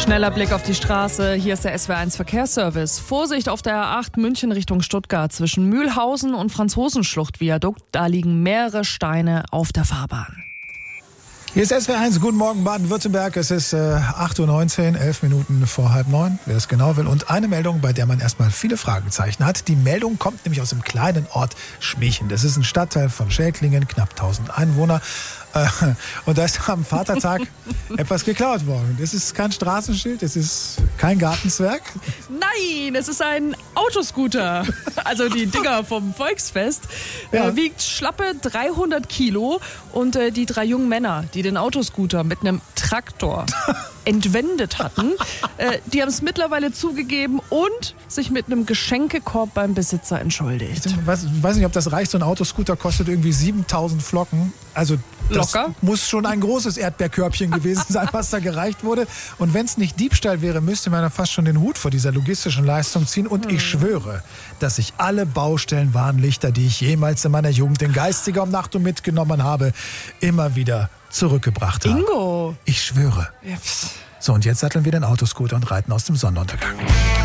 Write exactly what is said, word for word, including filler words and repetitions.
Schneller Blick auf die Straße. Hier ist der S W R eins Verkehrsservice. Vorsicht auf der A acht München Richtung Stuttgart zwischen Mühlhausen und Franzosenschlucht-Viadukt. Da liegen mehrere Steine auf der Fahrbahn. Hier ist S W R eins. Guten Morgen, Baden-Württemberg. Es ist äh, acht Uhr neunzehn, elf Minuten vor halb neun, wer es genau will. Und eine Meldung, bei der man erstmal viele Fragezeichen hat. Die Meldung kommt nämlich aus dem kleinen Ort Schmiechen. Das ist ein Stadtteil von Schädlingen, knapp tausend Einwohner. Äh, und da ist am Vatertag etwas geklaut worden. Das ist kein Straßenschild, das ist kein Gartenzwerg. Nein, es ist ein Autoscooter. Also die Dinger vom Volksfest. Ja. Äh, wiegt schlappe dreihundert Kilo. Und äh, die drei jungen Männer, die den Autoscooter mit einem Traktor entwendet hatten, äh, die haben es mittlerweile zugegeben und sich mit einem Geschenkekorb beim Besitzer entschuldigt. Ich weiß, weiß nicht, ob das reicht. So ein Autoscooter kostet irgendwie siebentausend Flocken. Also das Locker. Muss schon ein großes Erdbeerkörbchen gewesen sein, was da gereicht wurde. Und wenn es nicht Diebstahl wäre, müsste man ja fast schon den Hut vor dieser logistischen Leistung ziehen. Und hm. ich schwöre, dass ich alle Baustellenwarnlichter, die ich jemals in meiner Jugend in geistiger Umnachtung mitgenommen habe, immer wieder zurückgebracht habe. Ingo! Ich schwöre. Ja. So, und jetzt satteln wir den Autoscooter und reiten aus dem Sonnenuntergang.